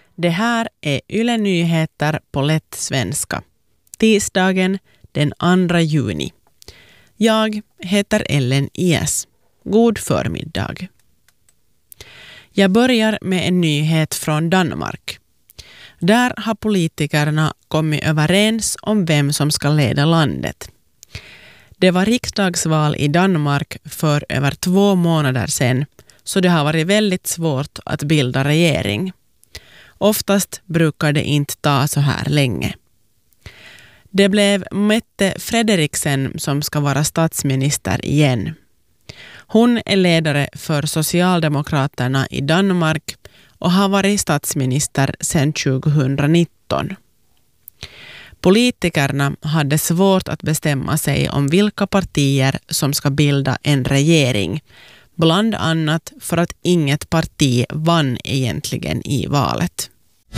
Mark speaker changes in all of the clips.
Speaker 1: Det här är Yle Nyheter på lätt svenska. Tisdagen den 2 juni. Jag heter Ellen Ies. God förmiddag. Jag börjar med en nyhet från Danmark. Där har politikerna kommit överens om vem som ska leda landet. Det var riksdagsval i Danmark för över 2 månader sedan, så det har varit väldigt svårt att bilda regering. Oftast brukar det inte ta så här länge. Det blev Mette Frederiksen som ska vara statsminister igen. Hon är ledare för Socialdemokraterna i Danmark och har varit statsminister sedan 2019. Politikerna hade svårt att bestämma sig om vilka partier som ska bilda en regering, bland annat för att inget parti vann egentligen i valet.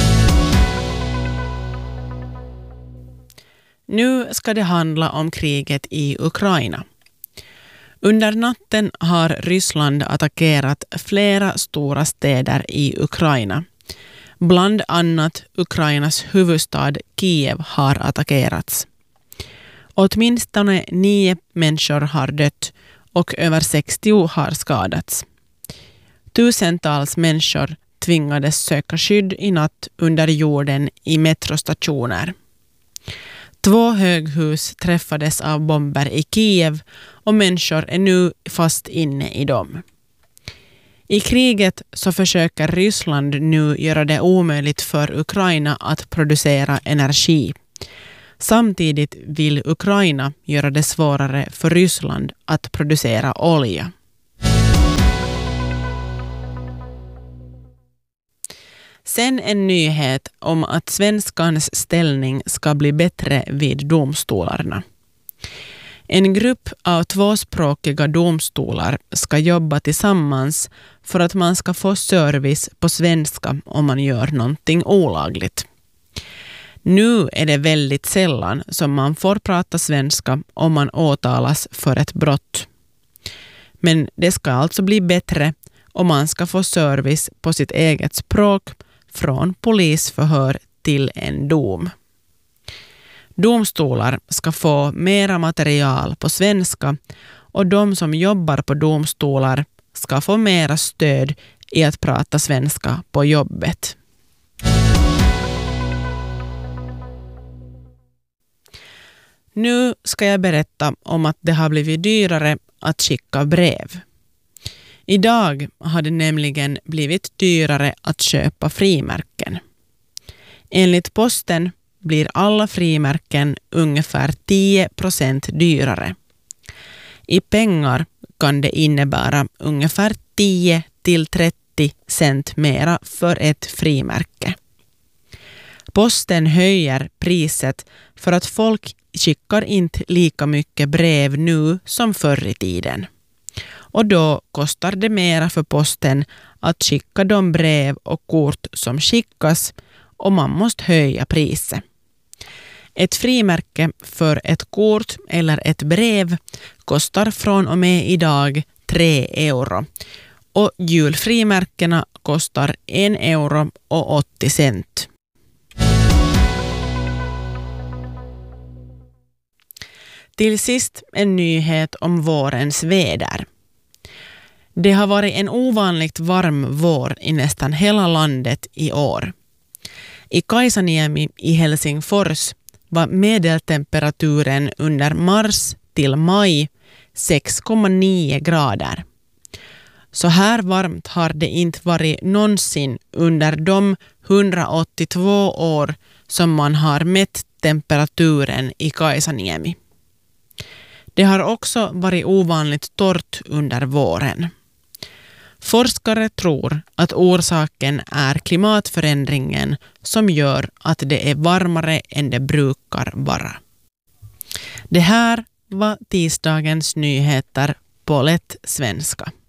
Speaker 1: Nu ska det handla om kriget i Ukraina. Under natten har Ryssland attackerat flera stora städer i Ukraina. Bland annat Ukrainas huvudstad Kiev har attackerats. Åtminstone 9 människor har dött och över 60 har skadats. Tusentals människor tvingades söka skydd i natt under jorden i metrostationer. 2 höghus träffades av bomber i Kiev och människor är nu fast inne i dem. I kriget så försöker Ryssland nu göra det omöjligt för Ukraina att producera energi. Samtidigt vill Ukraina göra det svårare för Ryssland att producera olja. Sen en nyhet om att svenskans ställning ska bli bättre vid domstolarna. En grupp av 2-språkiga domstolar ska jobba tillsammans för att man ska få service på svenska om man gör någonting olagligt. Nu är det väldigt sällan som man får prata svenska om man åtalas för ett brott. Men det ska alltså bli bättre om man ska få service på sitt eget språk från polisförhör till en dom. Domstolar ska få mera material på svenska och de som jobbar på domstolar ska få mera stöd i att prata svenska på jobbet. Nu ska jag berätta om att det har blivit dyrare att skicka brev. Idag har det nämligen blivit dyrare att köpa frimärken. Enligt posten blir alla frimärken ungefär 10% dyrare. I pengar kan det innebära ungefär 10-30 cent mera för ett frimärke. Posten höjer priset för att folk skickar inte lika mycket brev nu som förr i tiden. Och då kostar det mera för posten att skicka de brev och kort som skickas och man måste höja priset. Ett frimärke för ett kort eller ett brev kostar från och med idag 3 euro och julfrimärkena kostar 1 euro och 80 cent. Till sist en nyhet om vårens väder. Det har varit en ovanligt varm vår i nästan hela landet i år. I Kaisaniemi i Helsingfors var medeltemperaturen under mars till maj 6,9 grader. Så här varmt har det inte varit någonsin under de 182 år som man har mätt temperaturen i Kaisaniemi. Det har också varit ovanligt torrt under våren. Forskare tror att orsaken är klimatförändringen som gör att det är varmare än det brukar vara. Det här var tisdagens nyheter på lätt svenska.